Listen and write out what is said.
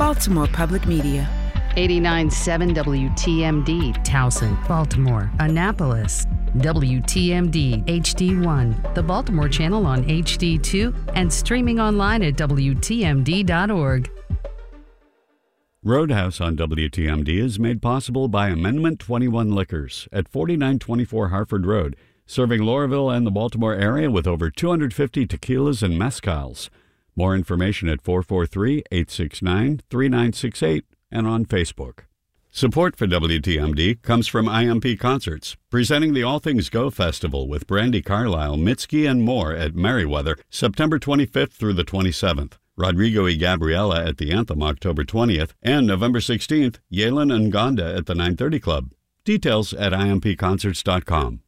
Baltimore Public Media. 89.7 WTMD, Towson, Baltimore, Annapolis. WTMD HD1, the Baltimore channel on HD2, and streaming online at WTMD.org. Roadhouse on WTMD is made possible by Amendment 21 Liquors at 4924 Harford Road, serving Loreauville and the Baltimore area with over 250 tequilas and mezcals. More information at 443-869-3968 and on Facebook. Support for WTMD comes from IMP Concerts, presenting the All Things Go Festival with Brandy Carlisle, Mitski, and more at Merriweather, September 25th through the 27th. Rodrigo y Gabriela at the Anthem, October 20th, and November 16th, Yalen and Gonda at the 930 Club. Details at impconcerts.com.